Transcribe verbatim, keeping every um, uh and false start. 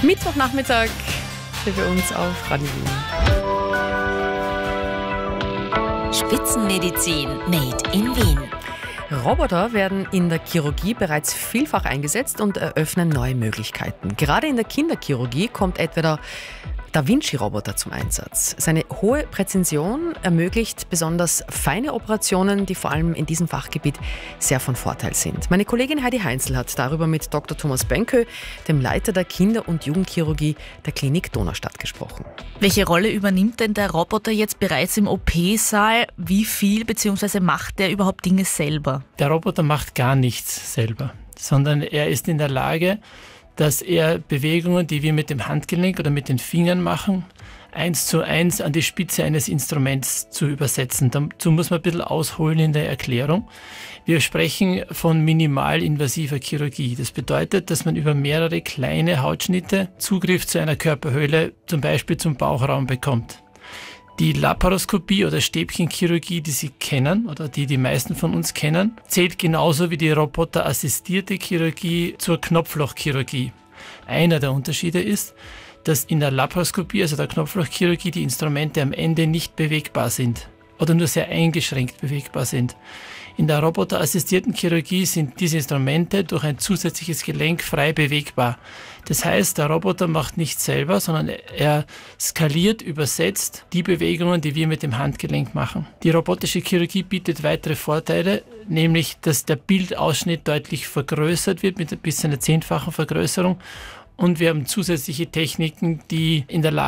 Mittwochnachmittag hier bei uns auf Radio Wien. Spitzenmedizin made in Wien. Roboter werden in der Chirurgie bereits vielfach eingesetzt und eröffnen neue Möglichkeiten. Gerade in der Kinderchirurgie kommt etwa der Da Vinci-Roboter zum Einsatz. Seine hohe Präzision ermöglicht besonders feine Operationen, die vor allem in diesem Fachgebiet sehr von Vorteil sind. Meine Kollegin Heidi Heinzel hat darüber mit Doktor Thomas Benkö, dem Leiter der Kinder- und Jugendchirurgie der Klinik Donaustadt, gesprochen. Welche Rolle übernimmt denn der Roboter jetzt bereits im O P-Saal? Wie viel bzw. macht der überhaupt Dinge selber? Der Roboter macht gar nichts selber, sondern er ist in der Lage, dass er Bewegungen, die wir mit dem Handgelenk oder mit den Fingern machen, eins zu eins an die Spitze eines Instruments zu übersetzen. Dazu muss man ein bisschen ausholen in der Erklärung. Wir sprechen von minimalinvasiver Chirurgie. Das bedeutet, dass man über mehrere kleine Hautschnitte Zugriff zu einer Körperhöhle, zum Beispiel zum Bauchraum, bekommt. Die Laparoskopie oder Stäbchenchirurgie, die Sie kennen oder die die meisten von uns kennen, zählt genauso wie die roboterassistierte Chirurgie zur Knopflochchirurgie. Einer der Unterschiede ist, dass in der Laparoskopie, also der Knopflochchirurgie, die Instrumente am Ende nicht bewegbar sind oder nur sehr eingeschränkt bewegbar sind. In der roboterassistierten Chirurgie sind diese Instrumente durch ein zusätzliches Gelenk frei bewegbar. Das heißt, der Roboter macht nichts selber, sondern er skaliert, übersetzt die Bewegungen, die wir mit dem Handgelenk machen. Die robotische Chirurgie bietet weitere Vorteile, nämlich, dass der Bildausschnitt deutlich vergrößert wird mit bis zu einer zehnfachen Vergrößerung. Und wir haben zusätzliche Techniken, die in der Lage